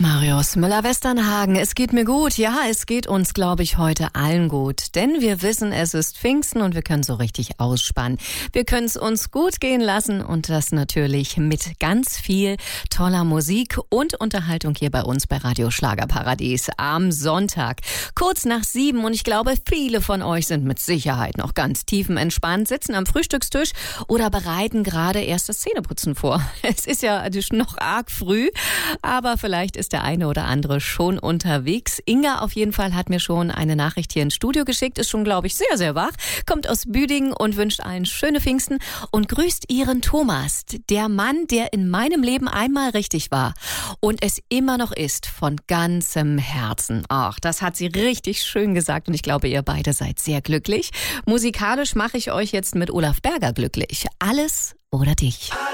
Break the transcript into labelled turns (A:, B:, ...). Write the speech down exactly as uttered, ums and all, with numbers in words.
A: Marius Müller-Westernhagen, es geht mir gut. Ja, es geht uns, glaube ich, heute allen gut. Denn wir wissen, es ist Pfingsten und wir können so richtig ausspannen. Wir können es uns gut gehen lassen und das natürlich mit ganz viel toller Musik und Unterhaltung hier bei uns bei Radio Schlagerparadies am Sonntag. Kurz nach sieben und ich glaube, viele von euch sind mit Sicherheit noch ganz tiefenentspannt, sitzen am Frühstückstisch oder bereiten gerade erst das Zähneputzen vor. Es ist ja noch arg früh, aber vielleicht ist der eine oder andere schon unterwegs. Inga auf jeden Fall hat mir schon eine Nachricht hier ins Studio geschickt, ist schon, glaube ich, sehr, sehr wach, kommt aus Büdingen und wünscht allen schöne Pfingsten und grüßt ihren Thomas, der Mann, der in meinem Leben einmal richtig war und es immer noch ist, von ganzem Herzen. Ach, das hat sie richtig schön gesagt und ich glaube, ihr beide seid sehr glücklich. Musikalisch mache ich euch jetzt mit Olaf Berger glücklich. Alles oder dich.